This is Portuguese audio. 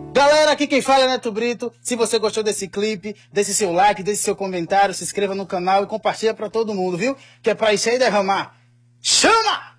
Galera, aqui quem fala é Neto Brito. Se você gostou desse clipe, deixe seu like, deixe seu comentário, se inscreva no canal e compartilha pra todo mundo, viu? Que é pra encher e derramar. Chama!